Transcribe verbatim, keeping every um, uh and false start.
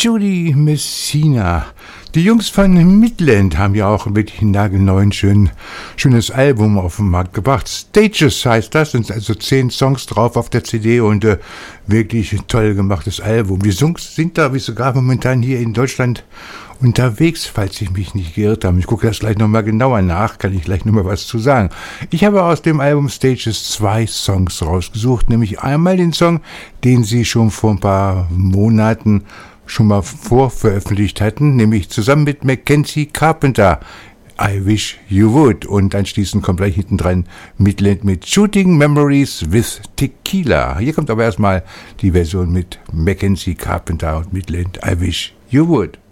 Judy Messina. Die Jungs von Midland haben ja auch wirklich ein nagelneuen schön, schönes Album auf den Markt gebracht. Stages heißt das, sind also zehn Songs drauf auf der C D und äh, wirklich ein toll gemachtes Album. Die Jungs sind da wie sogar momentan hier in Deutschland unterwegs, falls ich mich nicht geirrt habe. Ich gucke das gleich nochmal genauer nach, kann ich gleich nochmal was zu sagen. Ich habe aus dem Album Stages zwei Songs rausgesucht, nämlich einmal den Song, den sie schon vor ein paar Monaten schon mal vorveröffentlicht hatten, nämlich zusammen mit Mackenzie Carpenter, I Wish You Would. Und anschließend kommt gleich hinten dran Midland mit Shooting Memories with Tequila. Hier kommt aber erstmal die Version mit Mackenzie Carpenter und Midland, I Wish You Would.